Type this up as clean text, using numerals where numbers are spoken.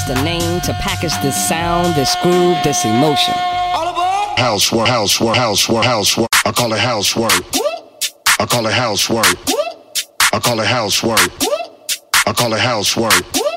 The name to package this sound, this groove, this emotion. Housework, housework, housework, housework. I call it housework. I call it housework. I call it housework. I call it housework.